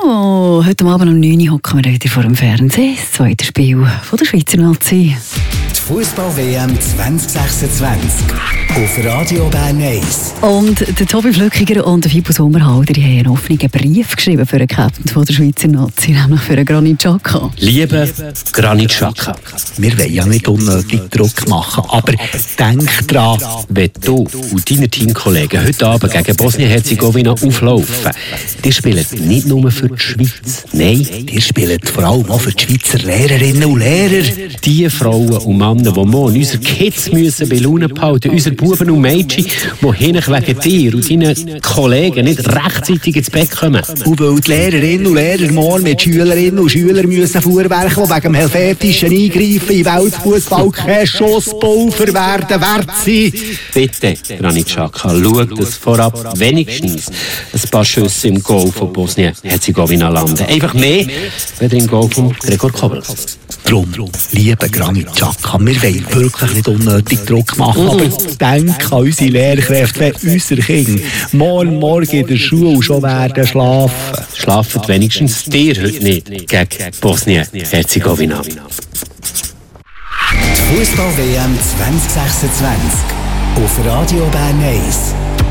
heute Abend um 9 Uhr hocken wir wieder vor dem Fernsehen. Das zweite Spiel von der Schweizer Nazi. Die Fußball-WM 2026 auf Radio Bern 1. Und der Tobi Flückiger und der Fippo Sommerhalder haben einen offenen Brief geschrieben für den Captain von der Schweizer Nazi, nämlich für den Granit Xhaka. Liebe Granit Xhaka, wir wollen ja nicht unnötig Druck machen, aber denk dran, wenn du und deine Teamkollegen heute Abend gegen Bosnien-Herzegowina auflaufen, die spielen nicht nur für die Schweiz, nein, die spielen vor allem auch für die Schweizer Lehrerinnen und Lehrer. Die Frauen und Männer, die morgen unsere Kids müssen bei Laune behalten, unsere Buben und Mädchen, die hinten wegen dir und deinen Kollegen nicht rechtzeitig ins Bett kommen. Und weil die Lehrerinnen und Lehrer morgen mit Schülerinnen und Schülern müssen vorwerken, die wegen dem helvetischen Eingreifen in Weltfußball kein Schusspulver werden wert sein. Bitte, Granit Xhaka, schau, dass vorab wenigstens ein paar Schüsse im Goal von Bosnien-Herzegowina landen. Einfach mehr, wenn im Goal von Gregor Kobel. Drum, liebe Granit Xhaka, wir wollen wirklich nicht unnötig Druck machen, aber denk an unsere Lehrkräfte, wenn unsere Kinder morgen in der Schule schon werden schlafen. Schlafen wenigstens dir heute nicht gegen Bosnien-Herzegowina. Die Fußball-WM 2026 auf Radio Bern 1.